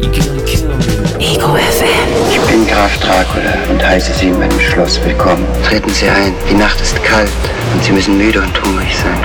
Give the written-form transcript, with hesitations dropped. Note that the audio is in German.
Ego FM. Ich bin Graf Dracula und heiße Sie in meinem Schloss willkommen. Treten Sie ein, die Nacht ist kalt und Sie müssen müde und hungrig sein.